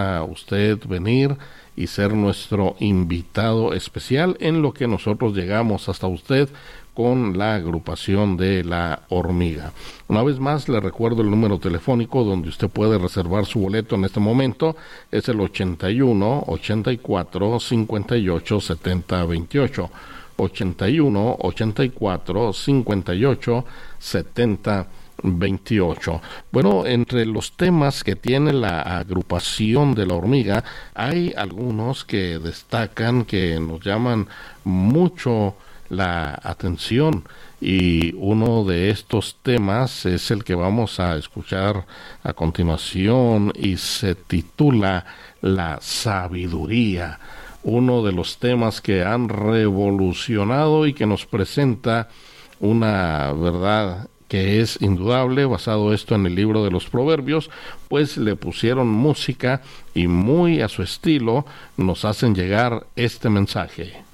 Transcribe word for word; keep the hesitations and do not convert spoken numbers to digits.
a usted venir y ser nuestro invitado especial en lo que nosotros llegamos hasta usted con la agrupación de La Hormiga. Una vez más le recuerdo el número telefónico donde usted puede reservar su boleto en este momento, es el ochenta y uno, ochenta y cuatro, cincuenta y ocho, setenta, veintiocho, ochenta y uno, ochenta y cuatro, cincuenta y ocho, setenta, veintiocho. Bueno, entre los temas que tiene la agrupación de La Hormiga, hay algunos que destacan, que nos llaman mucho la atención, y uno de estos temas es el que vamos a escuchar a continuación y se titula La Sabiduría, uno de los temas que han revolucionado y que nos presenta una verdad que es indudable, basado esto en el libro de los Proverbios, pues le pusieron música y muy a su estilo nos hacen llegar este mensaje.